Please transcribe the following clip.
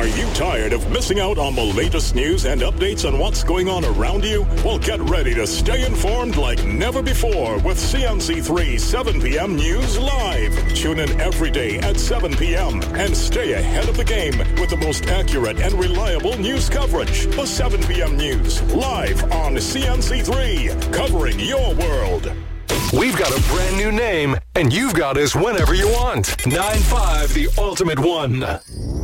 Are you tired of missing out on the latest news and updates on what's going on around you? Well, get ready to stay informed like never before with CNC3 7 p.m. News Live. Tune in every day at 7 p.m. and stay ahead of the game with the most accurate and reliable news coverage. The 7 p.m. News live on CNC3, covering your world. We've got a brand new name, and you've got us whenever you want. 9-5, the ultimate one.